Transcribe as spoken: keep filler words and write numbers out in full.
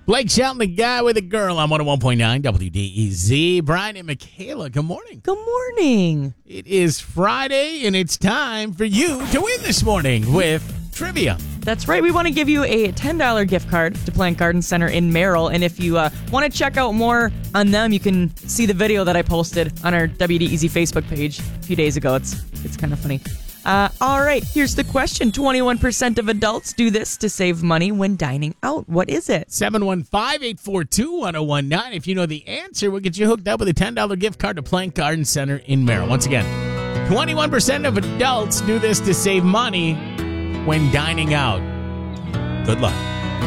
Blake Shelton, the guy with a girl on one oh one point nine W D E Z. Brian and Michaela, good morning. Good morning. It is Friday, and it's time for you to win this morning with trivia. That's right. We want to give you a ten dollars gift card to Plant Garden Center in Merrill. And if you uh, want to check out more on them, you can see the video that I posted on our W D E Z Facebook page a few days ago. It's, it's kind of funny. Uh, all right, here's the question. twenty-one percent of adults do this to save money when dining out. What is it? seven one five, eight four two, one oh one nine. If you know the answer, we'll get you hooked up with a ten dollars gift card to Plant Garden Center in Merrill. Once again, twenty-one percent of adults do this to save money when dining out. Good luck.